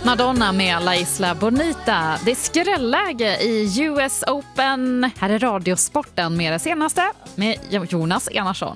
Madonna med La Isla Bonita. Det är skrälläge i US Open. Här är Radiosporten med det senaste med Jonas Enarsson.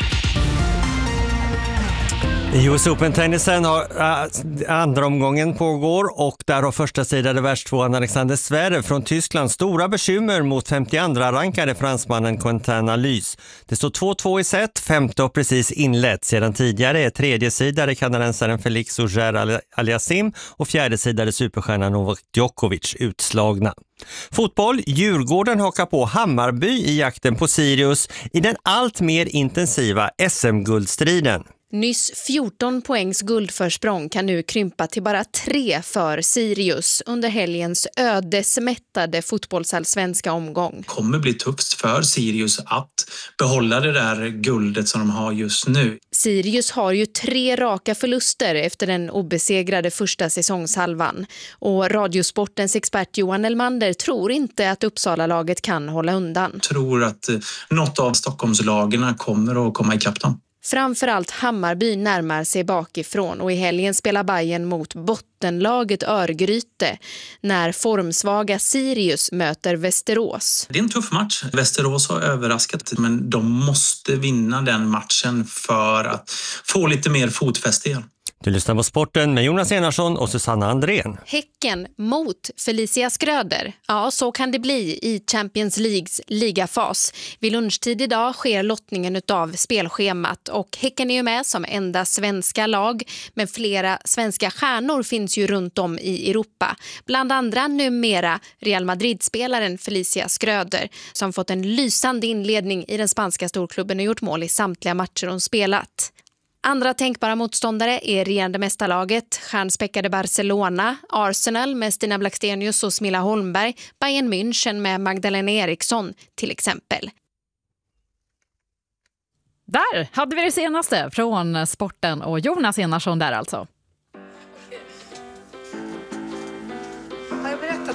I US Open-tennisen har andra omgången pågår och där har första sidade världstvåan Alexander Zverev från Tyskland stora bekymmer mot 52-rankade fransmannen Quentin Halys. Det står 2-2 i set, femte och precis inlett. Sedan tidigare är tredje sidare kanadensaren Felix Auger-Aliassime och fjärde sidare superstjärnan Novak Djokovic utslagna. Fotboll, Djurgården hakar på Hammarby i jakten på Sirius i den allt mer intensiva SM-guldstriden. Nyss 14 poängs guldförsprång kan nu krympa till bara 3 för Sirius under helgens ödesmättade fotbollsallsvenska omgång. Det kommer bli tufft för Sirius att behålla det där guldet som de har just nu. Sirius har ju 3 raka förluster efter den obesegrade första säsongshalvan. Och Radiosportens expert Johan Elmander tror inte att Uppsala-laget kan hålla undan. Jag tror att något av Stockholmslagarna kommer att komma ikapp dem. Framförallt Hammarby närmar sig bakifrån och i helgen spelar Bayern mot bottenlaget Örgryte när formsvaga Sirius möter Västerås. Det är en tuff match. Västerås har överraskat men de måste vinna den matchen för att få lite mer fotfäste igen. Du lyssnar på Sporten med Jonas Enarsson och Susanna Andrén. Häcken mot Felicia Skröder. Ja, så kan det bli i Champions Leagues ligafas. Vid lunchtid idag sker lottningen av spelschemat och Häcken är ju med som enda svenska lag. Men flera svenska stjärnor finns ju runt om i Europa. Bland andra numera Real Madrid-spelaren Felicia Skröder som fått en lysande inledning i den spanska storklubben och gjort mål i samtliga matcher hon spelat. Andra tänkbara motståndare är regerande mästarlaget, stjärnspäckade Barcelona, Arsenal med Stina Blackstenius och Smilla Holmberg, Bayern München med Magdalena Eriksson till exempel. Där hade vi det senaste från Sporten och Jonas Enarsson där alltså.